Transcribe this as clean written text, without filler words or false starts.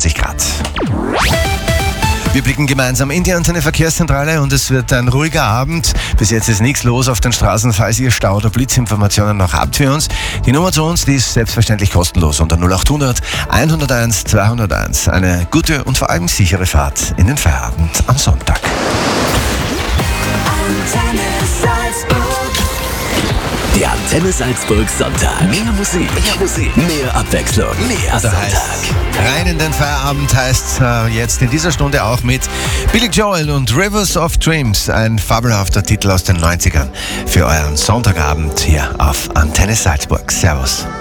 22 Grad. Wir blicken gemeinsam in die Antenne Verkehrszentrale und es wird ein ruhiger Abend. Bis jetzt ist nichts los auf den Straßen. Falls ihr Stau- oder Blitzinformationen noch habt für uns, die Nummer zu uns, die ist selbstverständlich kostenlos unter 0800 101 201. Eine gute und vor allem sichere Fahrt in den Feierabend am Sonntag. Antenne Salzburg. Der Antenne Salzburg Sonntag. Mehr Musik, mehr Abwechslung, mehr Also Sonntag. rein in den Feierabend heißt jetzt in dieser Stunde auch mit Billy Joel und Rivers of Dreams. Ein fabelhafter Titel aus den 90ern für euren Sonntagabend hier auf Antenne Salzburg. Servus.